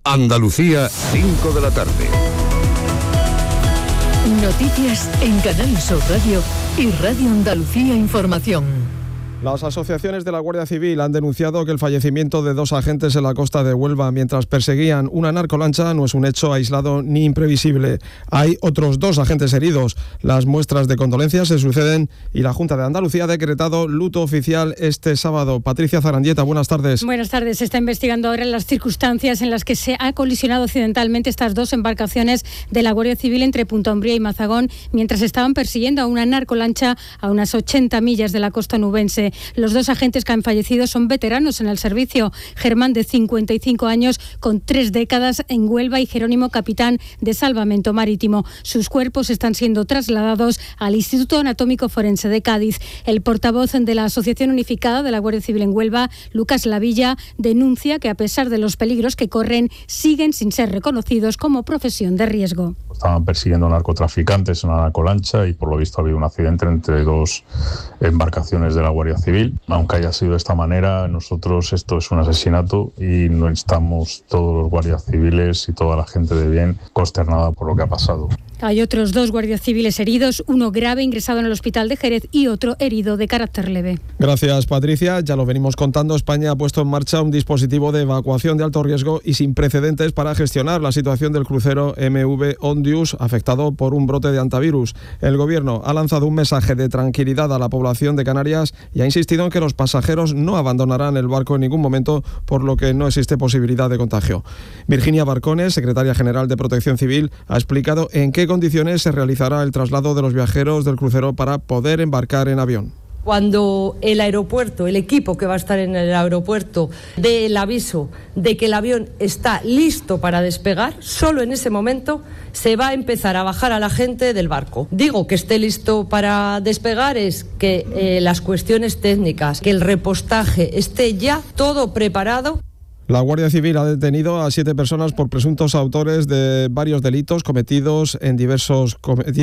Andalucía, 5 de la tarde. Noticias en Canal Sur Radio y Radio Andalucía Información. Las asociaciones de la Guardia Civil han denunciado que el fallecimiento de 2 agentes en la costa de Huelva mientras perseguían una narcolancha no es un hecho aislado ni imprevisible. Hay otros 2 agentes heridos. Las muestras de condolencias se suceden y la Junta de Andalucía ha decretado luto oficial este sábado. Patricia Zarandieta, buenas tardes. Buenas tardes. Se está investigando ahora las circunstancias en las que se ha colisionado accidentalmente estas 2 embarcaciones de la Guardia Civil entre Punta Umbría y Mazagón mientras estaban persiguiendo a una narcolancha a unas 80 millas de la costa onubense. Los 2 agentes que han fallecido son veteranos en el servicio. Germán, de 55 años, con 3 décadas en Huelva, y Jerónimo, capitán de salvamento marítimo. Sus cuerpos están siendo trasladados al Instituto Anatómico Forense de Cádiz. El portavoz de la Asociación Unificada de la Guardia Civil en Huelva, Lucas Lavilla, denuncia que a pesar de los peligros que corren, siguen sin ser reconocidos como profesión de riesgo. Estaban persiguiendo narcotraficantes en una narcolancha y por lo visto ha habido un accidente entre 2 embarcaciones de la Guardia Civil. Aunque haya sido de esta manera, nosotros esto es un asesinato y no estamos todos los guardias civiles y toda la gente de bien consternada por lo que ha pasado. Hay otros 2 guardias civiles heridos, uno grave ingresado en el hospital de Jerez y otro herido de carácter leve. Gracias, Patricia. Ya lo venimos contando, España ha puesto en marcha un dispositivo de evacuación de alto riesgo y sin precedentes para gestionar la situación del crucero MV Ondius afectado por un brote de hantavirus. El Gobierno ha lanzado un mensaje de tranquilidad a la población de Canarias y ha insistido en que los pasajeros no abandonarán el barco en ningún momento, por lo que no existe posibilidad de contagio. Virginia Barcones, secretaria general de Protección Civil, ha explicado en qué condiciones se realizará el traslado de los viajeros del crucero para poder embarcar en avión. Cuando el aeropuerto, el equipo que va a estar en el aeropuerto, dé el aviso de que el avión está listo para despegar, solo en ese momento se va a empezar a bajar a la gente del barco. Digo que esté listo para despegar es que las cuestiones técnicas, que el repostaje esté ya todo preparado. La Guardia Civil ha detenido a 7 personas por presuntos autores de varios delitos cometidos en diversos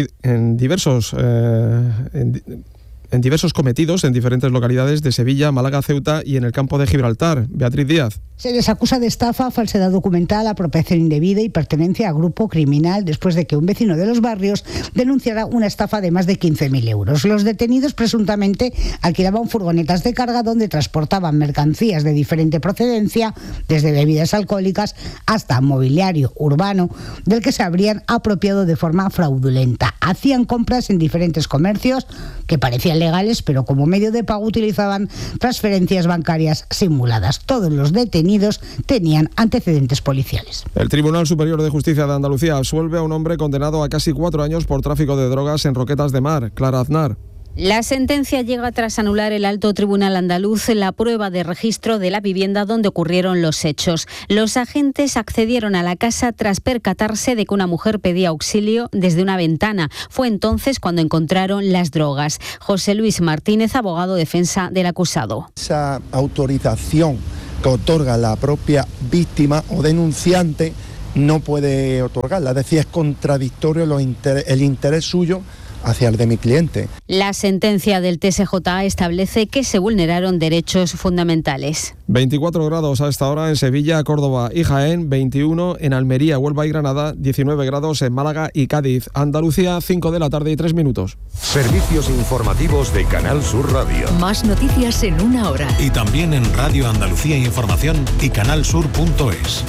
cometidos en diferentes localidades de Sevilla, Málaga, Ceuta y en el campo de Gibraltar. Beatriz Díaz. Se les acusa de estafa, falsedad documental, apropiación indebida y pertenencia a grupo criminal después de que un vecino de los barrios denunciara una estafa de más de 15.000 euros. Los detenidos presuntamente alquilaban furgonetas de carga donde transportaban mercancías de diferente procedencia, desde bebidas alcohólicas hasta mobiliario urbano, del que se habrían apropiado de forma fraudulenta. Hacían compras en diferentes comercios que parecían legales, pero como medio de pago utilizaban transferencias bancarias simuladas. Todos los detenidos tenían antecedentes policiales. El Tribunal Superior de Justicia de Andalucía absuelve a un hombre condenado a casi 4 años por tráfico de drogas en Roquetas de Mar. Clara Aznar. La sentencia llega tras anular el Alto Tribunal andaluz la prueba de registro de la vivienda donde ocurrieron los hechos. Los agentes accedieron a la casa tras percatarse de que una mujer pedía auxilio desde una ventana. Fue entonces cuando encontraron las drogas. José Luis Martínez, abogado defensa del acusado. Esa autorización que otorga la propia víctima o denunciante no puede otorgarla, es decir, es contradictorio el interés suyo hacia el de mi cliente. La sentencia del TSJA establece que se vulneraron derechos fundamentales. 24 grados a esta hora en Sevilla, Córdoba y Jaén, 21 en Almería, Huelva y Granada, 19 grados en Málaga y Cádiz. Andalucía, 5 de la tarde y 3 minutos. Servicios informativos de Canal Sur Radio. Más noticias en 1 hora. Y también en Radio Andalucía Información y canalsur.es.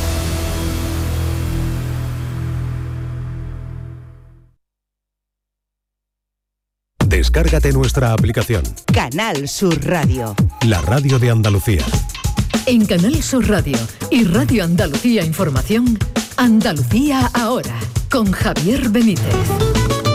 Descárgate nuestra aplicación. Canal Sur Radio. La radio de Andalucía. En Canal Sur Radio y Radio Andalucía Información, Andalucía ahora, con Javier Benítez.